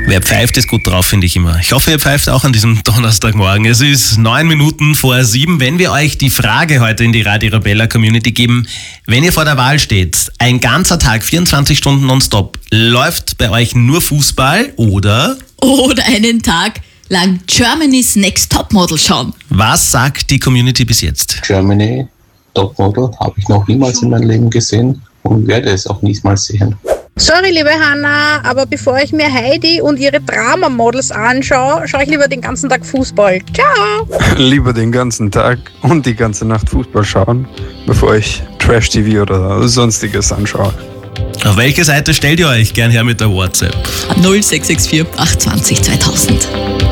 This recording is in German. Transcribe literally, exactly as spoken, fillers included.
Wer pfeift, ist gut drauf, finde ich immer. Ich hoffe, ihr pfeift auch an diesem Donnerstagmorgen. Es ist neun Minuten vor sieben. Wenn wir euch die Frage heute in die Radio Arabella Community geben, wenn ihr vor der Wahl steht, ein ganzer Tag, vierundzwanzig Stunden nonstop, läuft bei euch nur Fußball oder... Oder einen Tag lang Germany's Next Topmodel schauen. Was sagt die Community bis jetzt? Germany Topmodel habe ich noch niemals in meinem Leben gesehen und werde es auch niemals sehen. Sorry, liebe Hanna, aber bevor ich mir Heidi und ihre Drama-Models anschaue, schaue ich lieber den ganzen Tag Fußball. Ciao! Lieber den ganzen Tag und die ganze Nacht Fußball schauen, bevor ich Trash-T V oder sonstiges anschaue. Auf welche Seite stellt ihr euch? Gern her mit der WhatsApp. null sechs sechs vier acht zwei null zweitausend.